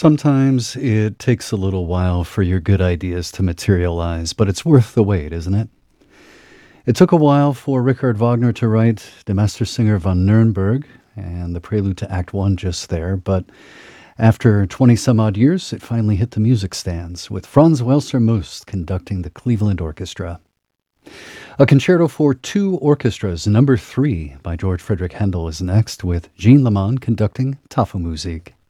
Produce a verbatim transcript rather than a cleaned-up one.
Sometimes it takes a little while for your good ideas to materialize, but it's worth the wait, isn't it? It took a while for Richard Wagner to write Der Mastersinger von Nuremberg and the prelude to Act One just there, but after twenty some odd years, it finally hit the music stands, with Franz Welser Most conducting the Cleveland Orchestra. A concerto for two orchestras, number three by George Frederick Handel, is next, with Jean Lamond conducting Tafelmusik.